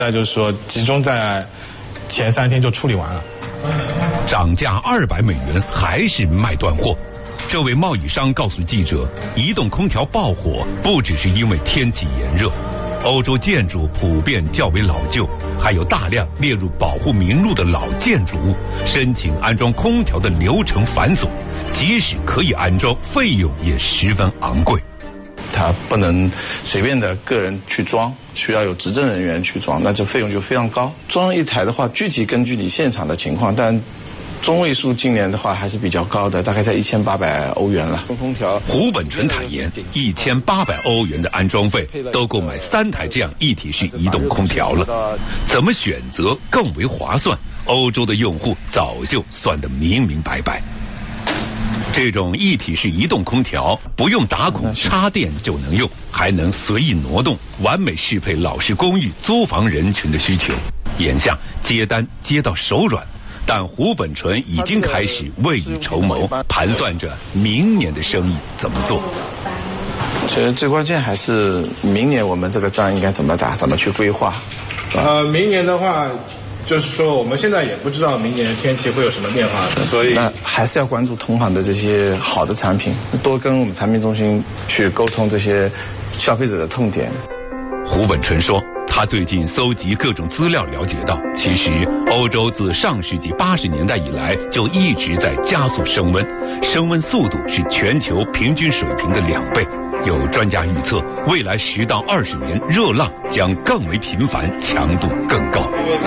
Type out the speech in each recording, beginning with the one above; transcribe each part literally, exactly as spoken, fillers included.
再就是说，集中在前三天就处理完了。 涨价二百美元还是卖断货。这位贸易商告诉记者，移动空调爆火不只是因为天气炎热，欧洲建筑普遍较为老旧，还有大量列入保护名录的老建筑物，申请安装空调的流程繁琐，即使可以安装，费用也十分昂贵。 它不能随便的个人去装，需要有执证人员去装，那这费用就非常高。装一台的话，具体根据你现场的情况，但中位数今年的话还是比较高的，大概在一千八百欧元了。空调。 胡本纯坦言，一千八百欧元的安装费都购买三台这样一体式移动空调了，怎么选择更为划算？欧洲的用户早就算得明明白白。这种一体式移动空调不用打孔插电就能用，还能随意挪动，完美适配老式公寓租房人群的需求。眼下接单接到手软，但胡本纯已经开始未雨绸缪，盘算着明年的生意怎么做。 其实最关键还是明年我们这个仗应该怎么打，怎么去规划。 呃，明年的话，就是说我们现在也不知道明年的天气会有什么变化，所以那还是要关注同行的这些好的产品，多跟我们产品中心去沟通这些消费者的痛点。 胡本纯说，他最近搜集各种资料，了解到，其实欧洲自上世纪八十年代以来就一直在加速升温，升温速度是全球平均水平的两倍。有专家预测，未来十到二十年热浪将更为频繁，强度更高。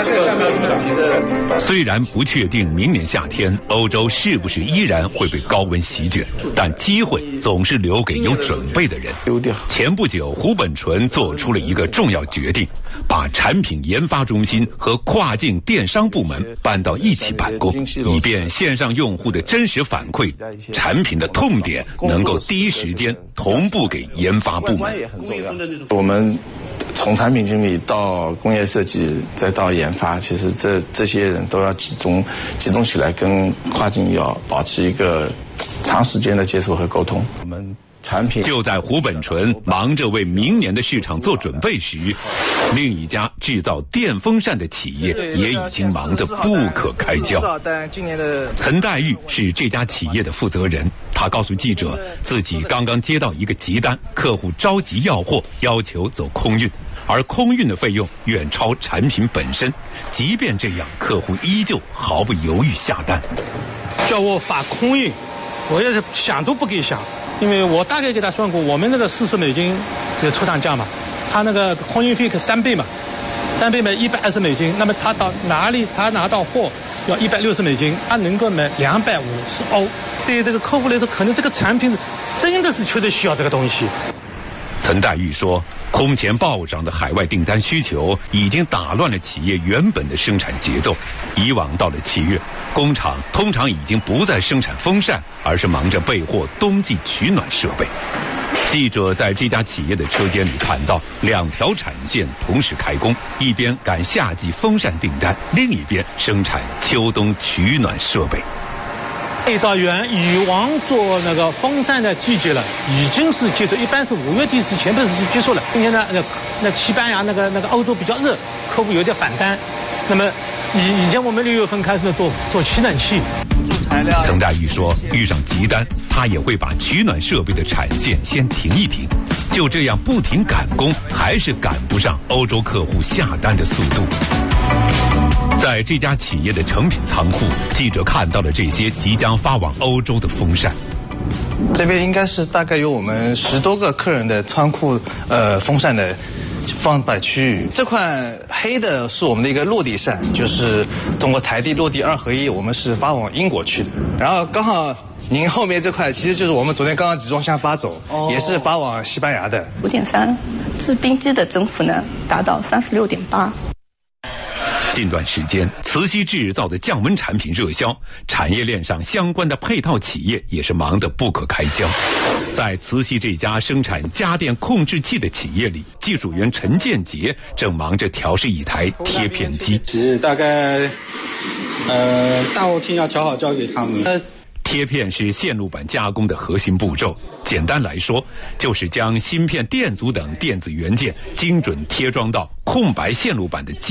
虽然不确定明年夏天欧洲是不是依然会被高温席卷，但机会总是留给有准备的人。前不久，胡本纯做出了一个重要决定，把产品研发中心和跨境电商部门搬到一起办公，以便线上用户的真实反馈、产品的痛点能够第一时间同步给研发部门。 我们从产品经理到工业设计再到研发，其实这这些人都要集中集中起来，跟跨境要保持一个长时间的接触和沟通。我们产品就在胡本纯忙着为明年的市场做准备时，另一家制造电风扇的企业也已经忙得不可开交。陈黛玉是这家企业的负责人，他告诉记者，自己刚刚接到一个急单，客户着急要货，要求走空运，而空运的费用远超产品本身。即便这样，客户依旧毫不犹豫下单。 叫我发空运，我也是想都不给想。因为我大概给他算过，我们那个四十美金的出厂价嘛，他那个空运费三倍嘛，三倍嘛一百二十美金，那么他到哪里他拿到货要一百六十美金，他能够买两百五十欧。对于这个客户来说，可能这个产品真的是确实需要这个东西。 陈黛玉说，空前暴涨的海外订单需求已经打乱了企业原本的生产节奏。以往到了七月，工厂通常已经不再生产风扇，而是忙着备货冬季取暖设备。记者在这家企业的车间里看到，两条产线同时开工，一边赶夏季风扇订单，另一边生产秋冬取暖设备。 配到原以往做那个风扇的季节了，已经是结束，一般是五月底是前半是结束了。今天呢，那那西班牙那个那个欧洲比较热，客户有点反单。那么以以前我们六月份开始做做取暖器。 陈黛玉说，遇上急单，他也会把取暖设备的产线先停一停。就这样不停赶工，还是赶不上欧洲客户下单的速度。在这家企业的成品仓库，记者看到了这些即将发往欧洲的风扇。 这边应该是大概有我们十多个客人的仓库，呃，风扇的放摆区域。这块黑的是我们的一个落地扇，就是通过台地落地二合一，我们是发往英国去的。然后刚好您后面这块其实就是我们昨天刚刚集装箱发走，哦、也是发往西班牙的。 五点三，制冰机的增幅呢达到三十六点八。 近段时间，磁吸制造的降温产品热销，产业链上相关的配套企业也是忙得不可开交。在磁吸这家生产家电控制器的企业里，技术员陈建杰正忙着调试一台贴片机。 其实大概，呃，大后天要调好交给他们。 贴片是线路板加工的核心步骤，简单来说，就是将芯片、电阻等电子元件精准贴装到空白线路板的基